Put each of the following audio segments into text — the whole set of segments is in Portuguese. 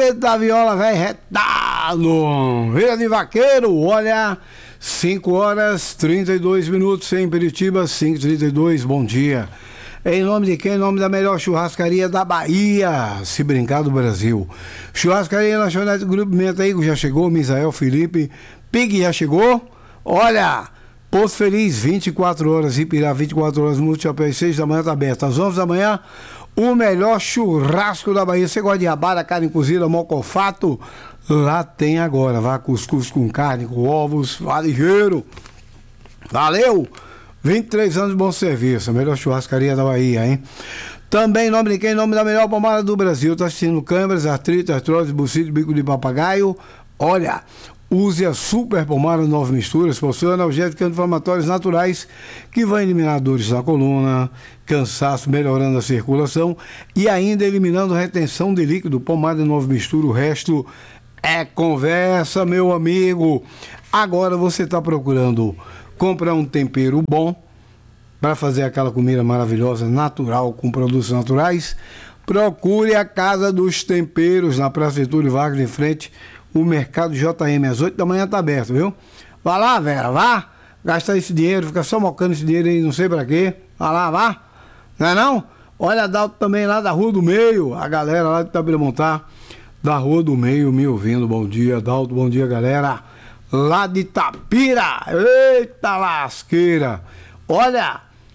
Pedro da Viola, velho, retado. Vila de Vaqueiro, olha, 5 horas 32 minutos em Piritiba, 5h32, bom dia. Em nome de quem? Em nome da melhor churrascaria da Bahia, se brincar do Brasil. Churrascaria Lanchonete Grupo Pimenta aí, já chegou, Misael, Felipe, Pig já chegou. Olha, Posto Feliz, 24 horas, Ipirá, 24 horas, Multiapé, 6 da manhã tá aberto. Às 11 da manhã, o melhor churrasco da Bahia. Você gosta de rabada, carne cozida, mocofato? Lá tem agora, vá, cuscuz com carne, com ovos, vá ligeiro. Valeu! 23 anos de bom serviço, a melhor churrascaria da Bahia, hein? Também, em nome de quem? Em nome da melhor pomada do Brasil. Tá assistindo câmeras, artrite, artrose, bucite, bico de papagaio. Olha, use a super pomada 9 misturas, possui analgésicos anti-inflamatórios naturais que vão eliminar dores na coluna, cansaço, melhorando a circulação e ainda eliminando retenção de líquido. Pomada 9 mistura, o resto é conversa, meu amigo. Agora você está procurando comprar um tempero bom para fazer aquela comida maravilhosa, natural, com produtos naturais. Procure a Casa dos Temperos, na Praça Getúlio Vargas, em frente o Mercado JM, às 8 da manhã tá aberto, viu? Vá lá, Vera, vá gastar esse dinheiro, fica só mocando esse dinheiro aí, não sei pra quê. Vá lá, vá. Não é não? Olha, Adalto também lá da Rua do Meio, a galera lá de Itabiremontar, da Rua do Meio, me ouvindo. Bom dia, Adalto, bom dia, galera. Lá de Itapira, eita lasqueira. Olha,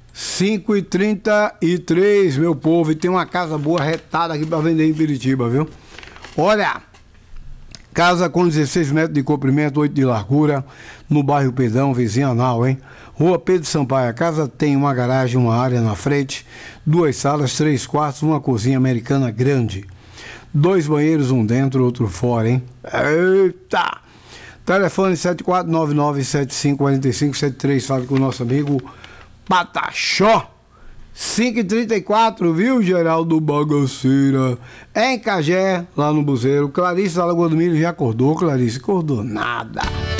5h33, meu povo, e tem uma casa boa retada aqui pra vender em Piritiba, viu? Olha, casa com 16 metros de comprimento, 8 de largura, no bairro Pedrão, vizinhanal, hein? Rua Pedro Sampaio. A casa tem uma garagem, uma área na frente, 2 salas, 3 quartos, uma cozinha americana grande. 2 banheiros, um dentro, outro fora, hein? Eita! Telefone 7499-754573. Fale com o nosso amigo Pataxó. 5h34, viu, Geraldo Bagaceira? Em Cagé, lá no Buzeiro. Clarice da Lagoa do Milho já acordou, Clarice? Acordou nada.